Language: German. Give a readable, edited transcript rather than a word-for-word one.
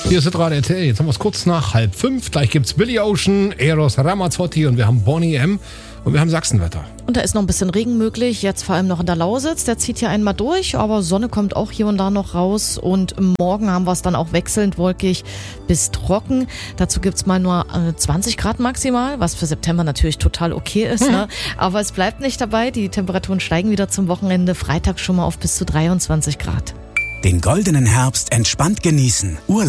Hier ist Radio RTL. Jetzt haben wir es kurz nach 4:30. Gleich gibt's Billy Ocean, Eros Ramazzotti und wir haben Boney M. Und wir haben Sachsenwetter. Und da ist noch ein bisschen Regen möglich, jetzt vor allem noch in der Lausitz. Der zieht hier einmal durch, aber Sonne kommt auch hier und da noch raus. Und morgen haben wir es dann auch wechselnd wolkig bis trocken. Dazu gibt's mal nur 20 Grad maximal, was für September natürlich total okay ist. Ne? Aber es bleibt nicht dabei. Die Temperaturen steigen wieder zum Wochenende. Freitag schon mal auf bis zu 23 Grad. Den goldenen Herbst entspannt genießen.